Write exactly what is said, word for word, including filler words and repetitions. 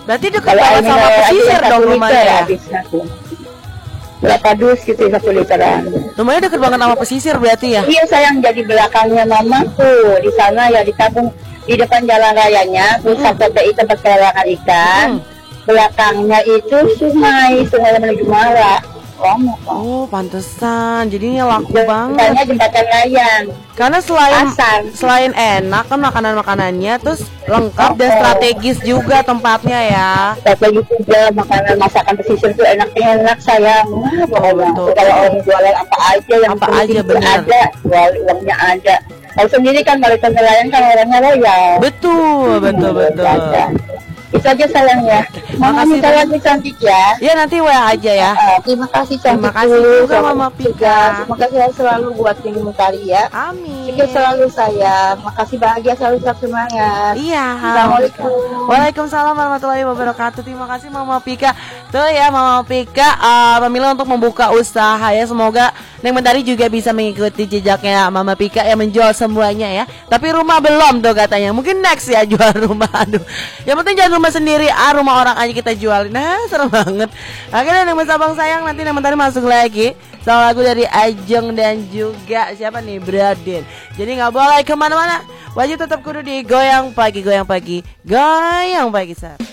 Berarti dekat banget sama pesisir dong rumahnya ya? Berapa dus gitu satu literan. Rumahnya dekat banget sama pesisir berarti ya? Iya sayang, jadi belakangnya mama tuh di sana ya di kampung, di depan jalan rayanya pusat P P I tempat pelelangan ikan. Hmm. Belakangnya itu sungai, sungai menuju Muara. Oh, pantesan. Jadinya laku banget. Jembatan jembatan layang. Karena selain Pasar. selain enak kan makanan-makanannya, terus lengkap oh, dan strategis juga tempatnya ya. Strategis juga, makanan masakan pesisir itu enak-enak sayang. Wah, oh, kalau orang jualan apa aja yang apa aja benar. Ada, jual uangnya ada. Kalau sendiri kan balik ke nelayan kan orangnya loyal. Betul, betul, betul. betul. Itu aja sayangnya. Mama minta lagi cantik ya. Ya nanti W A aja ya. Uh, terima kasih cantik. Terima kasih juga Mama Pika. Terima kasih selalu buat Tinggi Mentari ya. Amin. Sukses selalu saya. Makasih bahagia selalu tetap semangat. Iya. Assalamualaikum. Waalaikumsalam warahmatullahi wabarakatuh. Terima kasih Mama Pika. Tuh ya Mama Pika uh, memilih untuk membuka usaha ya. Semoga Neng Mentari juga bisa mengikuti jejaknya Mama Pika yang menjual semuanya ya. Tapi rumah belum tuh katanya. Mungkin next ya jual rumah. Aduh. Yang penting jangan rumah sendiri, ah rumah orang aja kita jual. Nah seru banget. Akhirnya Neng Sabang sayang, nanti Neng Mentari masuk lagi sama lagu dari Ajeng dan juga siapa nih, Bradin. Jadi gak boleh kemana-mana, wajib tetap kudu di Goyang Pagi, Goyang Pagi, Goyang Pagi Sar.